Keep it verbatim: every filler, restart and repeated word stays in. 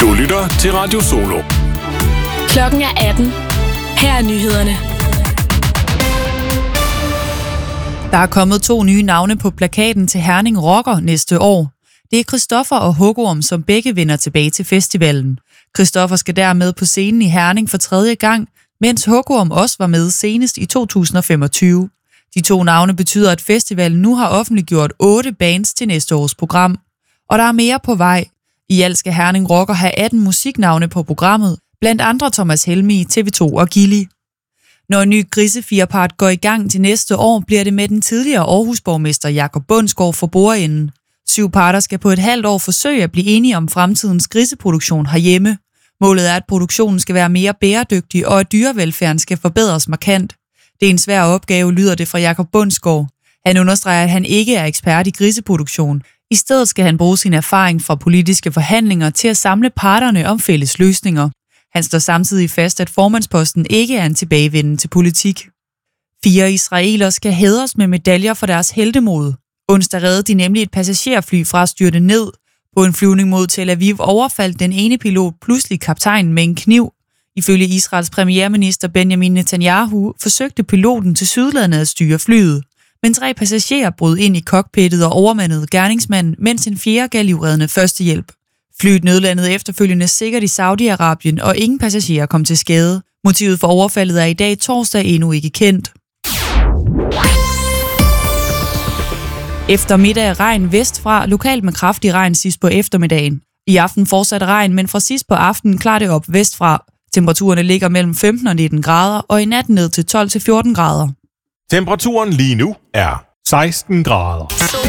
Du lytter til Radio Solo. Klokken er atten. Her er nyhederne. Der er kommet to nye navne på plakaten til Herning Rocker næste år. Det er Christoffer og Hugorm, som begge vender tilbage til festivalen. Christoffer skal dermed på scenen i Herning for tredje gang, mens Hugorm også var med senest i to tusind og femogtyve. De to navne betyder, at festivalen nu har offentliggjort otte bands til næste års program. Og der er mere på vej. I alt skal Herning Rocker have atten musiknavne på programmet, blandt andre Thomas Helmig, T V to og Gilli. Når en ny grisefirepart går i gang til næste år, bliver det med den tidligere Aarhus-borgmester Jakob Bundsgaard for bordenden. Syv parter skal på et halvt år forsøge at blive enige om fremtidens griseproduktion herhjemme. Målet er, at produktionen skal være mere bæredygtig, og at dyrevelfærden skal forbedres markant. Det er en svær opgave, lyder det fra Jakob Bundsgaard. Han understreger, at han ikke er ekspert i griseproduktion. I stedet skal han bruge sin erfaring fra politiske forhandlinger til at samle parterne om fælles løsninger. Han står samtidig fast, at formandsposten ikke er en tilbagevenden til politik. Fire israelere skal hædres med medaljer for deres heltemod. Onsdag reddede de nemlig et passagerfly fra at styrte ned. På en flyvning mod Tel Aviv overfaldt den ene pilot pludselig kaptajnen med en kniv. Ifølge Israels premierminister Benjamin Netanyahu forsøgte piloten til sydlandet at styre flyet. Men tre passagerer brød ind i cockpittet og overmandede gerningsmanden, mens en fjerde gav livreddende førstehjælp. Flyet nødlandede efterfølgende sikkert i Saudi-Arabien, og ingen passagerer kom til skade. Motivet for overfaldet er i dag torsdag endnu ikke kendt. Eftermiddag regn vestfra, lokalt med kraftig regn sidst på eftermiddagen. I aften fortsat regn, men fra sidst på aftenen klarer det op vestfra. Temperaturerne ligger mellem femten og nitten grader, og i natten ned til tolv til fjorten grader. Temperaturen lige nu er seksten grader.